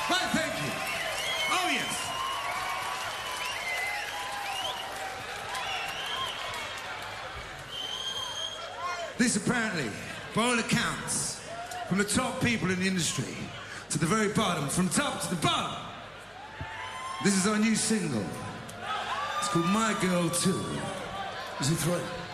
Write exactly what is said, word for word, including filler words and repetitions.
Right, thank you. Oh, yes. This apparently, by all accounts, from the top people in the industry to the very bottom, from top to the bottom, this is our new single. It's called My Girl Too. Is it right?